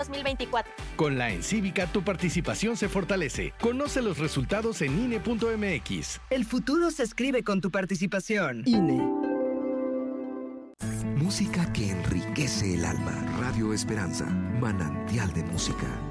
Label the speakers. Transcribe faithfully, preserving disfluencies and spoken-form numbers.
Speaker 1: dos mil veinticuatro.
Speaker 2: Con la Encívica tu participación se fortalece. Conoce los resultados en I N E punto M X.
Speaker 3: El futuro se escribe con tu participación. I N E.
Speaker 4: Música que enriquece el alma. Radio Esperanza, manantial de música.